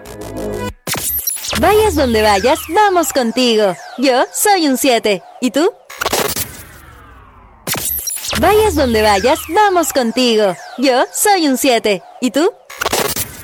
Vayas donde vayas, vamos contigo. Yo soy un 7. ¿Y tú? Vayas donde vayas, vamos contigo. Yo soy un 7. ¿Y tú?